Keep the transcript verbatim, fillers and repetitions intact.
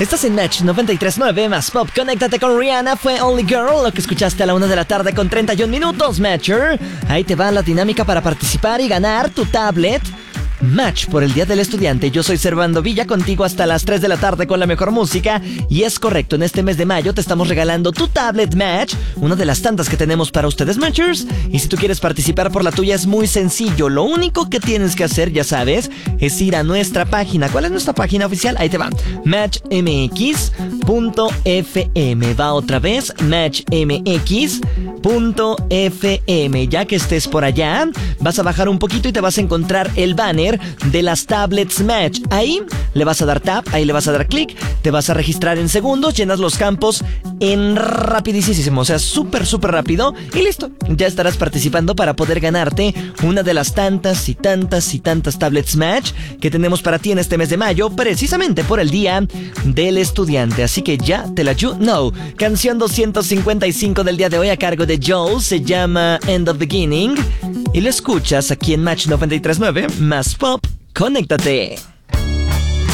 Estás en Match noventa y tres punto nueve más Pop. Conéctate con Rihanna, fue Only Girl, lo que escuchaste a la una de la tarde con treinta y un minutos, Matcher. Ahí te va la dinámica para participar y ganar tu tablet Match por el Día del Estudiante. Yo soy Servando Villa, contigo hasta las tres de la tarde con la mejor música. Y es correcto, en este mes de mayo te estamos regalando tu tablet Match, una de las tantas que tenemos para ustedes, Matchers. Y si tú quieres participar por la tuya es muy sencillo. Lo único que tienes que hacer, ya sabes, es ir a nuestra página. ¿Cuál es nuestra página oficial? Ahí te va, match m x punto f m. Va otra vez, match m x punto f m. Ya que estés por allá, vas a bajar un poquito y te vas a encontrar el banner de las tablets Match. Ahí le vas a dar tap, ahí le vas a dar clic, te vas a registrar en segundos, llenas los campos en rapidísimo, o sea, súper, súper rápido y listo. Ya estarás participando para poder ganarte una de las tantas y tantas y tantas tablets Match que tenemos para ti en este mes de mayo, precisamente por el Día del Estudiante. Así que ya te la you know. Canción doscientos cincuenta y cinco del día de hoy a cargo de Joel, se llama End of Beginning y lo escuchas aquí en Match noventa y tres punto nueve más Pop. Conéctate.